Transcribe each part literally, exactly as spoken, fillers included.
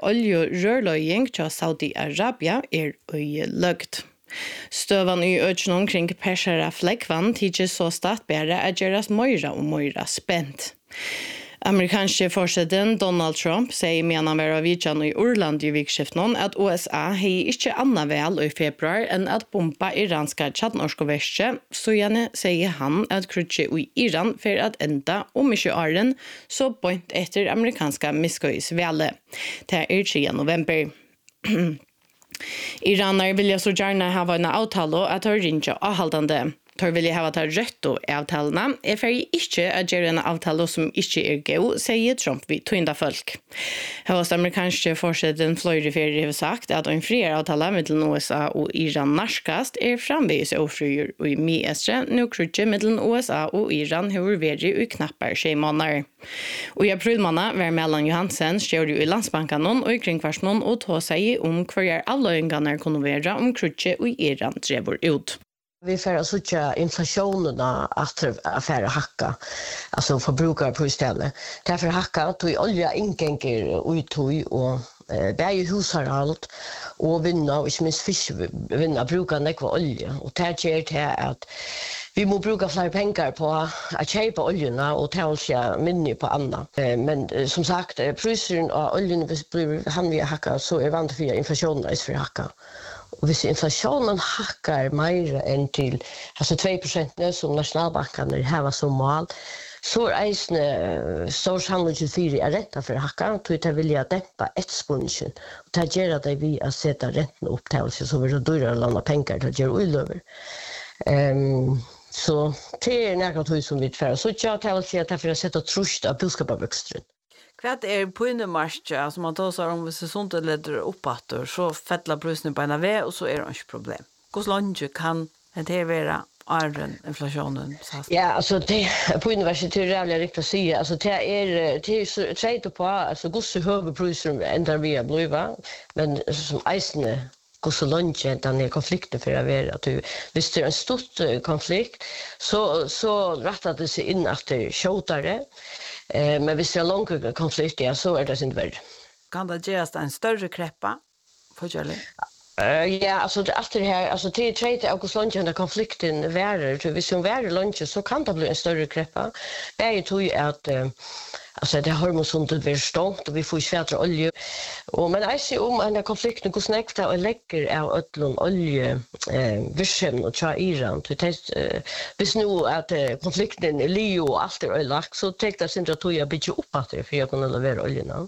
oljerørløying til Saudi-Arabia er øyeløgt. Støvan i økene kring Persera flekkvann tidser så stadt bedre at gjøres møyre og møyre spent. Amerikanske forsetten Donald Trump sier med han var av vidtjen i Orland i vikskiften at U S A har ikke annet vel i februar enn at bomba iranske tjadnorske verste, så gjerne sier han at krutje i Iran for at enda om ikke åren så point etter amerikanske miskøysvele. Det er tre november. Iraner vil så gjerne ha en avtale at de ringer avholdende. Tor vil jeg ha ta rødt og avtalene. Jeg får ikke at gjøre en avtale som ikke er god, sier Trump vid tøynda folk. Hos amerikanske forsetten Florida Ferry har sagt at en friere avtale mellom U S A og Iran narskast er framvis ofrier og i mye-estre, nå krutje mellom U S A og Iran har vært i knappere skje måneder. Og i aprilmåned var Mellan Johansen stjør i landsbanken og i kringkvarsen og tog seg om hver avløyngene kunne være om krutje og Iran drever ut. Vi får alltså tjocka inflationerna att affärer hacka, alltså förbrukare på istället. Därför hacka tog olja ingånger uttog och bäger hushållalt och vinna och inte minst fisk vinna brukar nekva olja. Och det ger till att vi må bruka fler pengar på att köpa oljorna och ta oss minne på annat. Men som sagt, priserna av oljan blir han vi hacka så är vant för inflationen är för hacka. Och hvis inflationen hackar mer än till alltså två procent som nationalbanken har som mål, så är eisne storhandel fyra är rätta för hacka, så det vill jag dämpa ett spunchen. Och det gör att vi att sätta räntan upp till sig så vi då dyrare låna pengar till att göra ullöver. Ehm så det är något som vi för så jag tar sig att för att sätta trust av boskapsväxten. Vad är på en marsch alltså man tar så om vi så sånt leder uppåt så fettla priserna på en av och så är det inte problem. Hur långt kan det vara arren inflationen så ja alltså det på universitetet är jävla riktigt att säga alltså det är det är så trade på alltså hur så höga priser ändrar vi att bliva men som isne hur så långt den är konflikten för att vara att du visst det är en stor konflikt så så rättar det sig in att det skjutare. Eh, men hvis det er långa konflikter, så er det inte värre. Kan det göras en större kreppa? Förkärlig? Uh, ja, alltså det, allt det här, alltså det är tredje august lunch när konflikten värre. Hvis det är lunch så kan det bli en större kreppa. Det är ju tror jag att uh, alltså det har man sånt att vara stångt och vi får svärdra olja. Och men jag ser om den här konflikten hur snäckt och läcker av ödlon olje eh vision och tra Iran till test bis nu att konflikten är Leo och allt är lagt så tänkte jag sen att jag bygga upp att det för jag kunde leverera oljan.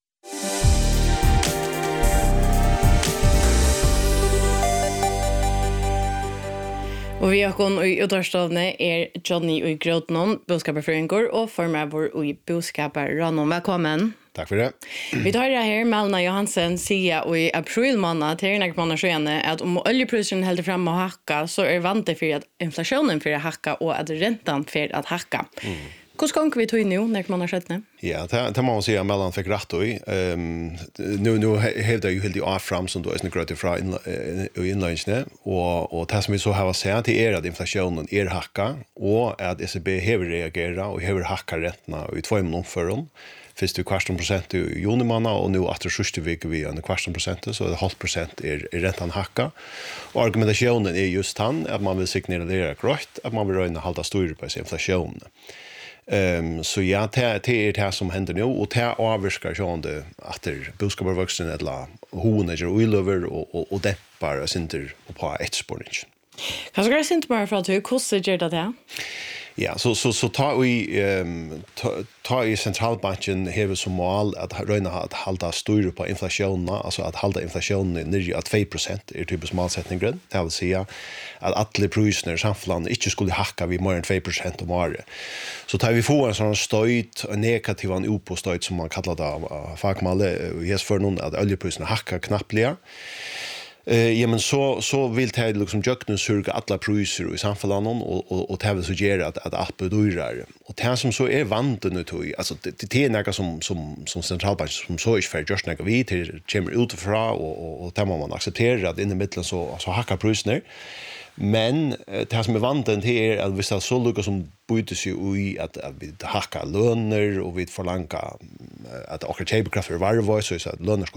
Og vi har gått i utvarstående er Johnny og Gråtnon, boskaperføringer, og formøver og boskaper Rannom. Velkommen. Takk for det. Vi tar det her, Melna Johansen sier i april måned til en måned skjønne at om oljeprisen holder frem å hakka, så er vant det for at inflasjonen for å hakka og at renten for å hakka. Mm. Hvordan ganger vi tog nå, når man har skjøtt det? Ja, det, det må man si at Mellan fikk rett i. Um, nå nå hevde jeg jo helt i av fram som du er grøt fra innlønnsene, og, og det som vi så har sett til er at inflasjonen er hakka, og at E C B hever reagera og hever hakka rentene i två måneder omføren. Først er kvarsten prosent i junimåned, og nå etter sørste vik vi en kvarsten prosent, så er det halvt prosent er, er renten hakka. Og argumentationen er just han, at man vil signere det grøtt, at man vil røyne halda styr på inflasjonen. Um, så ja, det, det er det som hender nå, og det avvirker sånn det at det boskapervoksen eller hoen er uiløver og, og, og dempar sinter på etterspåring. Hva skal jeg sinter bare for at du hvordan gjør det det? Ja, så så så ta vi ehm ta, ta i centralbanken har som mål att röna att hålla styr på inflationen, alltså att hålla inflationen nere på två procent är typiskt målsättningen. Det vill säga att alla priserna i samhället inte skulle hacka vid mer än två procent om året. Så tar vi få en sån stöd, en negativ en uppåtstöd som man kallar det av fagmalle, ges för någon att oljepriserna hackar knappligt. Eh ja men så så vill det liksom jöknen surga alla priser i samhället och och och det vill så göra att att app dyrar och det som så är vanten nu tog alltså det det är något som som som centralbanken som så är för just något vi till kommer utifrån och och och det må man acceptera att in i mitten så så hackar priserna. Men det som är vanten det är att vi ska så lucka som byter sig i att, att vi hackar löner och vi förlangar att åka köpkraft för varje så att löner